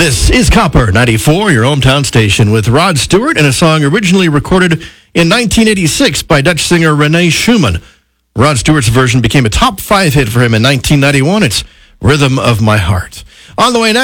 This is Copper 94, your hometown station, with Rod Stewart and a song originally recorded in 1986 by Dutch singer René Schumann. Rod Stewart's version became a top 5 hit for him in 1991. It's Rhythm of My Heart. On the way next.